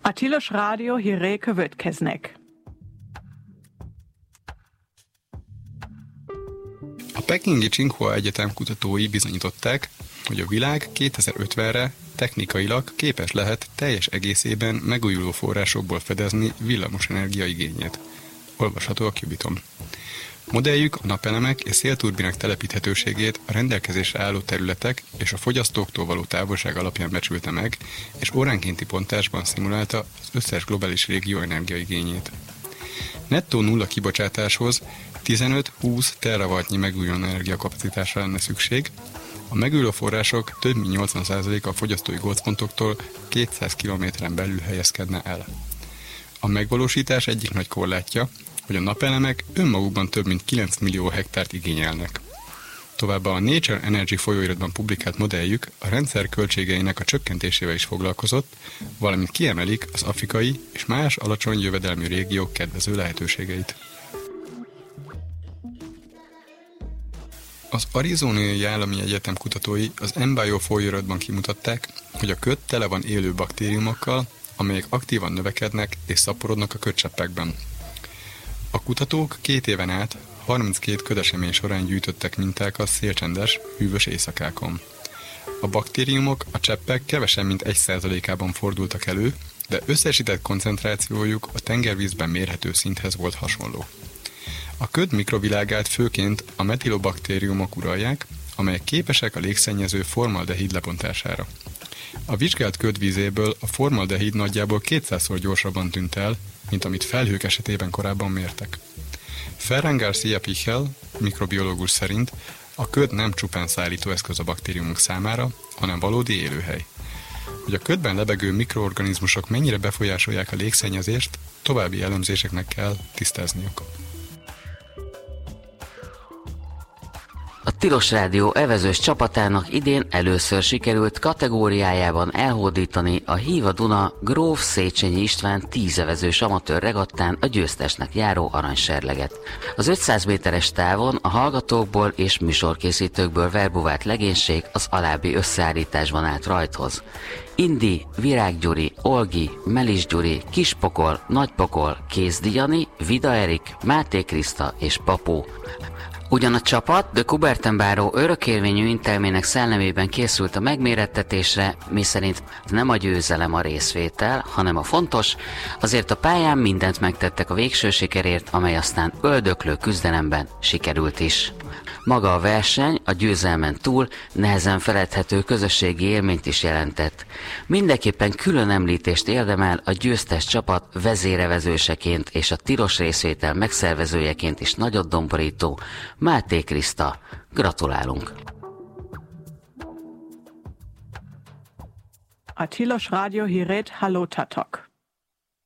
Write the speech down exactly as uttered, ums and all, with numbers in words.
A Tilos Rádió hírei következnek. A pekingi Tsinghua Egyetem kutatói bizonyították, hogy a világ kétezer-ötvenre technikailag képes lehet teljes egészében megújuló forrásokból fedezni villamosenergia igényét. Olvasható a Cubiton. Modelljük a napelemek és szélturbinák telepíthetőségét a rendelkezésre álló területek és a fogyasztóktól való távolság alapján becsülte meg, és óránkénti pontásban szimulálta az összes globális régió energiaigényét. Nettó nulla kibocsátáshoz tizenöt-húsz terawattnyi megújuló energiakapacitásra lenne szükség, a megújuló források több mint nyolcvan százaléka a fogyasztói gócpontoktól kétszáz kilométeren belül helyezkedne el. A megvalósítás egyik nagy korlátja, hogy a napelemek önmagukban több mint kilenc millió hektárt igényelnek. Továbbá a Nature Energy folyóiratban publikált modelljük a rendszer költségeinek a csökkentésével is foglalkozott, valamint kiemelik az afrikai és más alacsony jövedelmű régiók kedvező lehetőségeit. Az Arizonai Állami Egyetem kutatói az EnBio folyóiratban kimutatták, hogy a köd tele van élő baktériumokkal, amelyek aktívan növekednek és szaporodnak a ködcseppekben. A kutatók két éven át harminckét ködesemény során gyűjtöttek mintákat szélcsendes, hűvös éjszakákon. A baktériumok a cseppek kevesebb mint egy százalékában fordultak elő, de összesített koncentrációjuk a tengervízben mérhető szinthez volt hasonló. A köd mikrovilágát főként a metilobaktériumok uralják, amelyek képesek a légszennyező formaldehid lebontására. A vizsgált ködvízéből a formaldehid nagyjából kétszázszor gyorsabban tűnt el, mint amit felhők esetében korábban mértek. Ferran García Pichel, mikrobiológus szerint a köd nem csupán szállítóeszköz a baktériumok számára, hanem valódi élőhely. Hogy a ködben lebegő mikroorganizmusok mennyire befolyásolják a légszennyezést, további elemzéseknek kell tisztázniuk. A Tilos Rádió evezős csapatának idén először sikerült kategóriájában elhódítani a Hiva Duna Gróf Széchenyi István tízevezős amatőr regattán a győztesnek járó aranyserleget. Az ötszáz méteres távon a hallgatókból és műsorkészítőkből verbuvált legénység az alábbi összeállításban állt rajthoz. Indi, Virág Gyuri, Olgi, Melis Gyuri, Kispokol, Nagypokol, Kézdi Jani, Vida Erik, Máté Kriszta és Papó. Ugyan a csapat de Kubertenbáró örökérvényű intelmének szellemében készült a megmérettetésre, miszerint nem a győzelem a részvétel, hanem a fontos, azért a pályán mindent megtettek a végső sikerért, amely aztán öldöklő küzdelemben sikerült is. Maga a verseny a győzelmen túl nehezen feledhető közösségi élményt is jelentett. Mindenképpen külön említést érdemel a győztes csapat vezérevezőseként és a tilos részvétel megszervezőjeként is nagyot domborító Máté Kriszta. Gratulálunk! A Tilos Rádió hírét hallottátok.